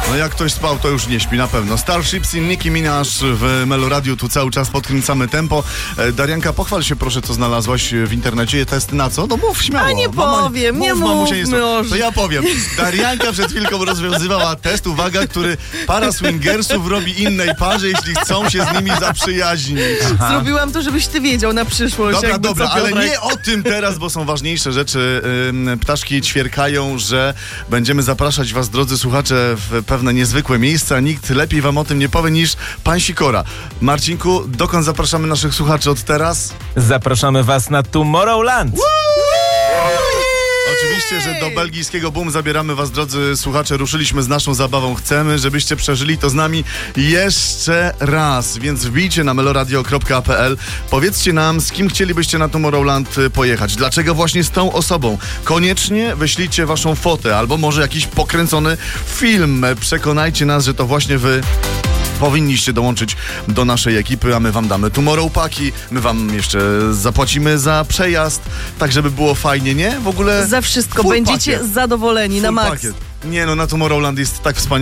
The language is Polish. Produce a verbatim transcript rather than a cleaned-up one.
No jak ktoś spał, to już nie śpi, na pewno. Starships i Nicki Minaj w Meloradiu, tu cały czas podkręcamy tempo. E, Darianka, pochwal się proszę, co znalazłaś w internecie. Test na co? No mów śmiało. A nie Mama, powiem, mów, nie mamusia, mówmy nie o- To ja powiem. Darianka przed chwilką rozwiązywała test, uwaga, który para swingersów robi innej parze, jeśli chcą się z nimi zaprzyjaźnić. Zrobiłam to, żebyś ty wiedział na przyszłość. Dobra, jakby dobra, co, ale Piotrek. nie o tym teraz, bo są ważniejsze rzeczy. Ym, Ptaszki ćwierkają, że będziemy zapraszać was, drodzy słuchacze, w pewne niezwykłe miejsca. Nikt lepiej wam o tym nie powie niż pan Sikora. Marcinku, dokąd zapraszamy naszych słuchaczy od teraz? Zapraszamy was na Tomorrowland. Oczywiście, że do belgijskiego Boom zabieramy was, drodzy słuchacze. Ruszyliśmy z naszą zabawą. Chcemy, żebyście przeżyli to z nami jeszcze raz. Więc wbijcie na meloradio kropka p l. Powiedzcie nam, z kim chcielibyście na Tomorrowland pojechać. Dlaczego właśnie z tą osobą? Koniecznie wyślijcie waszą fotę albo może jakiś pokręcony film. Przekonajcie nas, że to właśnie wy powinniście dołączyć do naszej ekipy, a my wam damy Tomorrow Paki, my wam jeszcze zapłacimy za przejazd, tak żeby było fajnie, nie? W ogóle Za wszystko full będziecie pakiet. zadowoleni na Full maks. pakiet. Nie no, na Tomorrowland jest tak wspaniale.